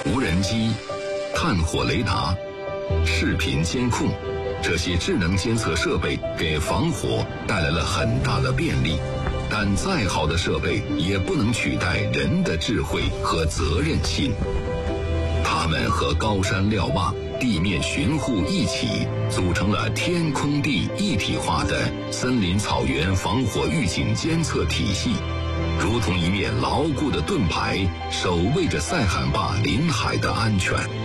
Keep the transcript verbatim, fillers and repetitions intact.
无人机、炭火雷达、视频监控，这些智能监测设备给防火带来了很大的便利。但再好的设备也不能取代人的智慧和责任心。他们和高山瞭望、地面巡护一起，组成了天空地一体化的森林草原防火预警监测体系，如同一面牢固的盾牌，守卫着塞罕坝临海的安全。